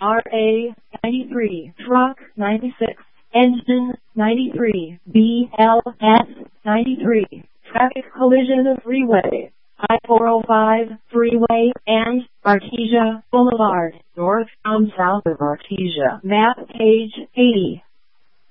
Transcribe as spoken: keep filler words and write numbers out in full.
R A ninety-three, truck ninety-six, engine ninety-three, B L S ninety-three, traffic collision of freeway, I four oh five, freeway, and Artesia Boulevard, north and south of Artesia. Map page eighty.